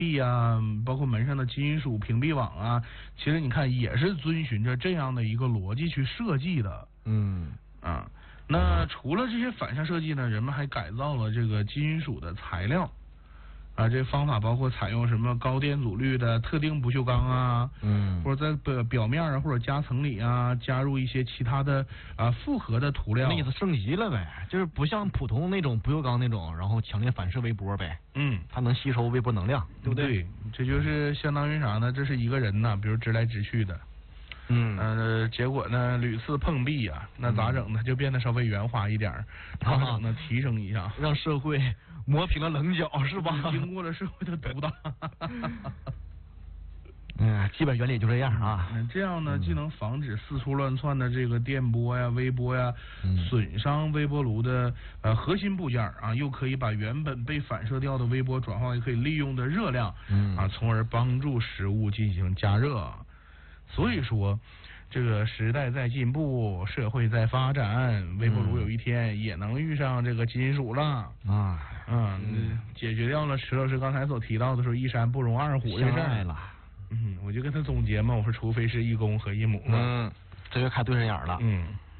啊，包括门上的金属屏蔽网啊，其实你看也是遵循着这样的一个逻辑去设计的。那除了这些反向设计呢，人们还改造了这个金属的材料。这方法包括采用什么高电阻率的特定不锈钢啊，或者在表面啊或者夹层里啊加入一些其他的复合的涂料。 那意思升级了呗，就是不像普通那种不锈钢那种，然后强烈反射微波呗。它能吸收微波能量，对不对？ 对，这就是相当于啥呢？这是一个人呢，比如直来直去的。结果呢屡次碰壁啊，那咋整呢？就变得稍微圆滑一点，咋整呢？提升一下， 让社会磨平了棱角，是吧？ 经过了社会的毒打。 基本原理就这样啊。 这样呢，既能防止四处乱窜的这个电波呀、微波呀，损伤微波炉的核心部件啊，又可以把原本被反射掉的微波转化为可以利用的热量，从而帮助食物进行加热。所以说，这个时代在进步，社会在发展，微波炉有一天也能遇上这个金属了解决掉了石老师刚才所提到的说一山不容二虎这事儿了。 我就跟他总结嘛，我说除非是一公和一母这就开对上眼了。